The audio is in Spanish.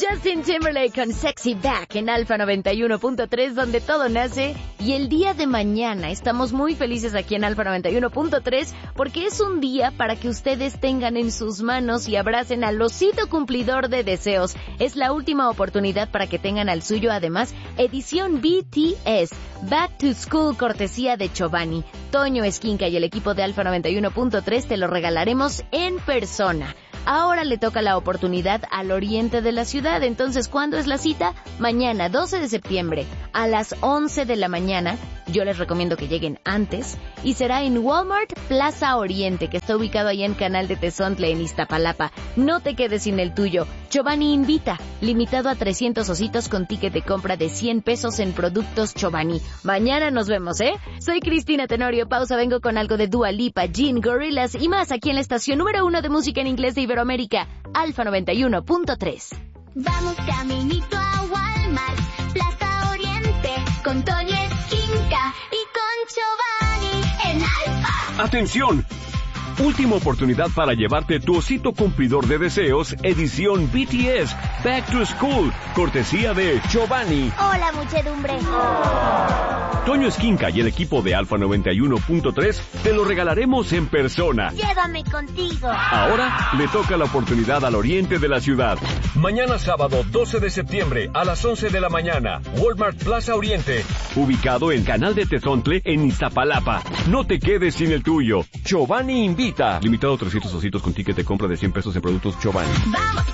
Justin Timberlake con Sexy Back en Alfa 91.3, donde todo nace. Y el día de mañana estamos muy felices aquí en Alfa 91.3 porque es un día para que ustedes tengan en sus manos y abracen al osito cumplidor de deseos. Es la última oportunidad para que tengan al suyo. Además, edición BTS, Back to School, cortesía de Chobani. Toño Esquinca y el equipo de Alfa 91.3 te lo regalaremos en persona. Ahora le toca la oportunidad al oriente de la ciudad. Entonces, ¿cuándo es la cita? Mañana, 12 de septiembre, a las 11 de la mañana. Yo les recomiendo que lleguen antes. Y será en Walmart Plaza Oriente, que está ubicado ahí en Canal de Tezontle, en Iztapalapa. No te quedes sin el tuyo. Chobani invita, limitado a 300 ositos con ticket de compra de 100 pesos en productos Chobani. Mañana nos vemos, ¿eh? Soy Cristina Tenorio. Pausa, vengo con algo de Dua Lipa, Jean, Gorillaz y más aquí en la estación número 1 de música en inglés de Iberoamérica, Alfa 91.3. Vamos caminito a Walmart, Plaza Oriente, con Toño Esquinca y con Chobani en Alfa. ¡Atención! Última oportunidad para llevarte tu osito cumplidor de deseos, edición BTS, Back to School, cortesía de Chobani. Hola, muchedumbre. Toño Esquinca y el equipo de Alfa 91.3 te lo regalaremos en persona. Llévame contigo. Ahora le toca la oportunidad al oriente de la ciudad. Mañana sábado 12 de septiembre a las 11 de la mañana, Walmart Plaza Oriente, ubicado en Canal de Tezontle en Iztapalapa. No te quedes sin el tuyo. Chobani invita. Limitado a 300 ositos con ticket de compra de 100 pesos en productos Chobani. ¡Vamos!